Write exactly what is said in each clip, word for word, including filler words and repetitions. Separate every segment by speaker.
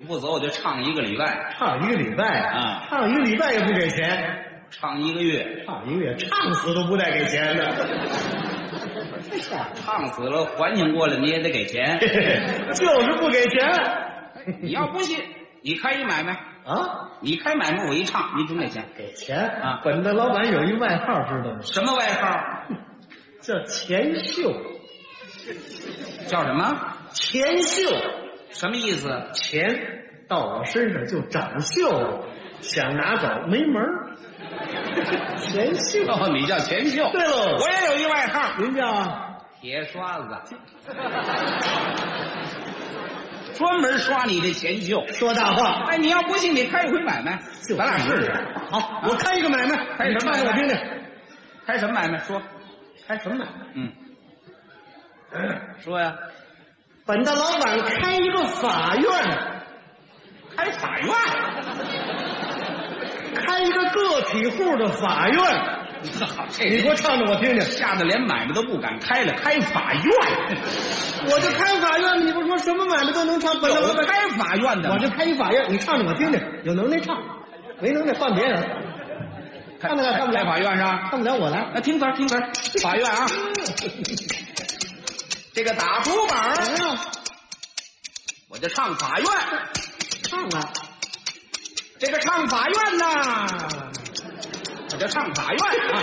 Speaker 1: 不走我就唱一个礼拜，
Speaker 2: 唱一个礼拜
Speaker 1: 啊，
Speaker 2: 唱一个礼拜也不给钱，
Speaker 1: 唱一个月，
Speaker 2: 唱一个月，唱死都不带给钱的。
Speaker 1: 唱死了缓醒过来你也得给钱，
Speaker 2: 就是不给钱。
Speaker 1: 你要不信，你开一买卖
Speaker 2: 啊，
Speaker 1: 你开买卖我一唱，你准给钱。
Speaker 2: 给钱
Speaker 1: 啊！
Speaker 2: 本的老板有一外号，知道吗？
Speaker 1: 什么外号？
Speaker 2: 叫钱秀。
Speaker 1: 叫什么？
Speaker 2: 钱秀。
Speaker 1: 什么意思？
Speaker 2: 钱到我身上就长锈了，想拿走没门儿。钱秀。
Speaker 1: 哦，你叫钱秀。
Speaker 2: 对喽，
Speaker 1: 我也有一外号，
Speaker 2: 您叫
Speaker 1: 铁刷子。专门刷你的钱秀，
Speaker 2: 说大话。
Speaker 1: 哎，你要不信，你开一回买卖，咱俩试试。
Speaker 2: 好，我开一个买卖，
Speaker 1: 开什么买卖？
Speaker 2: 我听听。
Speaker 1: 开什么买卖？说，
Speaker 2: 开什么买卖？
Speaker 1: 嗯，说呀。
Speaker 2: 本大老板开一个法院，
Speaker 1: 开法院，
Speaker 2: 开一个个体户的法院。
Speaker 1: 好，这
Speaker 2: 你给我唱着我听听，
Speaker 1: 吓得连买卖都不敢开了，开法院。
Speaker 2: 我就开法院，你不说什么买卖都能唱？本大老板
Speaker 1: 开法院的，
Speaker 2: 我就开一法院，你唱着我听听，有能耐唱，没能耐换别人。看得了，看不了。
Speaker 1: 开法院上，
Speaker 2: 看不了我来。
Speaker 1: 那听词儿，听词儿，法院啊。这个打竹板儿，我就唱法院，
Speaker 2: 唱啊！
Speaker 1: 这个唱法院呐，我就唱法院啊。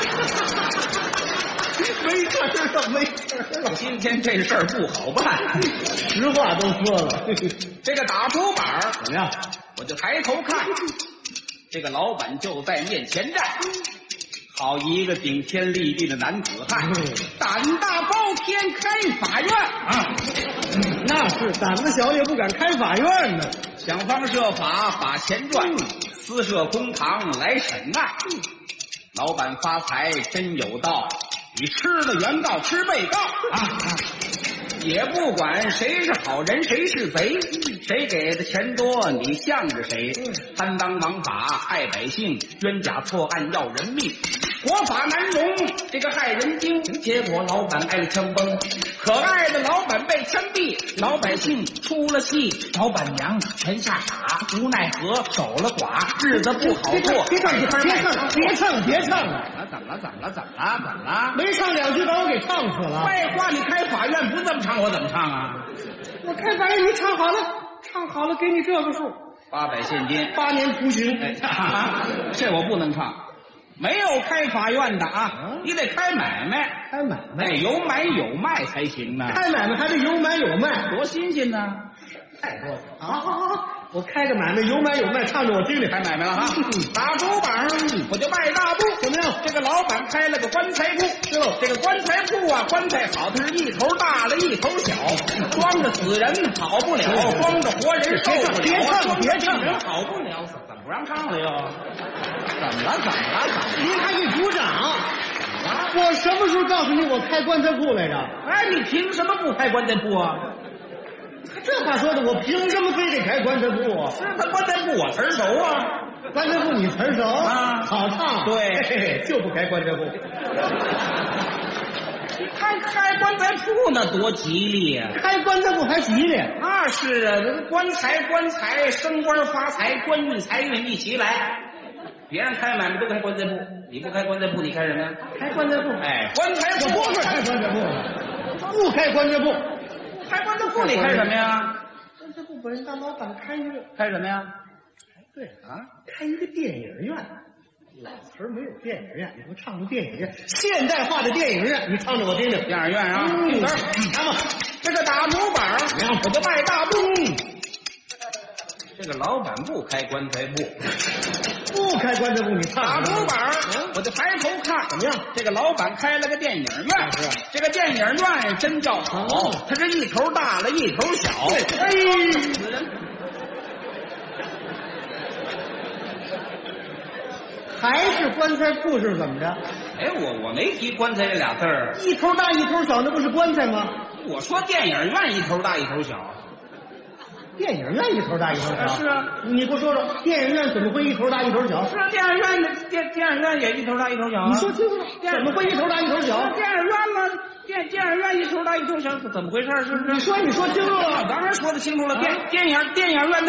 Speaker 2: 没事儿，没事儿。
Speaker 1: 今天这事儿不好办，
Speaker 2: 实话都说了。
Speaker 1: 这个打竹板儿
Speaker 2: 怎么样？
Speaker 1: 我就抬头看，这个老板就在面前站。好一个顶天立地的男子汉，胆大包天开法院啊！
Speaker 2: 那是胆子小也不敢开法院呢，
Speaker 1: 想方设法把钱赚，私设公堂来审案。老板发财真有道，你吃了原告吃被告啊！也不管谁是好人谁是贼，谁给的钱多你向着谁，贪赃枉法害百姓，冤假错案要人命，国法难容这个害人精，结果老板挨了枪崩，可爱的老板被枪毙，老百姓出了气，老板娘全吓傻，无奈何守了寡，日子不好过。
Speaker 2: 别唱，别唱，别唱，别唱了！
Speaker 1: 怎么了？怎么了？怎么了？怎么了？
Speaker 2: 没唱两句把我给唱死了。
Speaker 1: 废话，你开法院不这么唱，我怎么唱啊？
Speaker 2: 我开法院，你唱好了，唱好了，给你这个数，
Speaker 1: 八百现金，
Speaker 2: 八年徒刑。
Speaker 1: 哎，啊、这我不能唱。没有开法院的啊，啊你得开买卖，
Speaker 2: 开买卖，
Speaker 1: 哎，有买有卖才行呢。
Speaker 2: 开买卖还得有买有卖，
Speaker 1: 多新鲜呢！
Speaker 2: 太多了。好好好，我开个买卖，有买有卖，唱着我听听。
Speaker 1: 开买卖了哈，打竹板我就迈大步。
Speaker 2: 怎么样？
Speaker 1: 这个老板开了个棺材铺，
Speaker 2: 是喽。
Speaker 1: 这个棺材铺啊，棺材好，它是一头大了一头小，装着死人好不了，装着活人受不了。
Speaker 2: 别唱，别唱，
Speaker 1: 人好不了，怎么不让唱了又？怎么了？怎么了？怎么了？
Speaker 2: 您还给鼓掌？我什么时候告诉你我开棺材铺来着？
Speaker 1: 哎，你凭什么不开棺材铺啊？
Speaker 2: 这话说的，我凭什么非得开棺材铺啊？
Speaker 1: 是他棺材铺我词儿熟啊，
Speaker 2: 棺材铺你词儿熟
Speaker 1: 啊，
Speaker 2: 好唱。
Speaker 1: 对，
Speaker 2: 嘿嘿就不开棺材铺。
Speaker 1: 你看开棺材铺那多吉利啊！
Speaker 2: 开棺材铺还吉利？
Speaker 1: 那是啊，棺材棺材，升官发财，官运财运一起来。别人开买卖都开棺材铺，你不开棺材铺，你开什么呀？
Speaker 2: 开棺材铺。
Speaker 1: 哎，棺材铺
Speaker 2: 不是开棺材铺，不开棺材铺。
Speaker 1: 开棺材铺你开什么呀？
Speaker 2: 棺材铺本人大老板开一个，
Speaker 1: 开什么呀？
Speaker 2: 对啊，开一个电影院。老词儿没有电影院，你给我唱出电影院，现代化的电影院，你唱着我听听。
Speaker 1: 电影院啊，
Speaker 2: 听词
Speaker 1: 儿，
Speaker 2: 来吧。
Speaker 1: 这个打竹板我就迈大步。这个老板不开棺材铺，
Speaker 2: 不开棺材铺，你唱
Speaker 1: 打竹板我就抬头看，
Speaker 2: 怎么样？
Speaker 1: 这个老板开了个电影院，
Speaker 2: 是
Speaker 1: 这个电影院真叫好，它是一头大了一头小。
Speaker 2: 哎，还是棺材铺是怎么着？
Speaker 1: 哎，我我没提棺材这俩字儿，
Speaker 2: 一头大一头小，那不是棺材吗？
Speaker 1: 我说电影院一头大一头小。
Speaker 2: 电影院一头大一头小。
Speaker 1: 是啊，
Speaker 2: 你给我说说，电影院怎么会一头大一头小？
Speaker 1: 是啊，电影院的电电影院也一头大一头小啊。
Speaker 2: 你说清楚了，怎么会一头大一头小？
Speaker 1: 电影院嘛，电电影院一头大一头小，怎么回事？是不是？
Speaker 2: 你说你说清楚了，
Speaker 1: 当然说得清楚了。电电影电影院。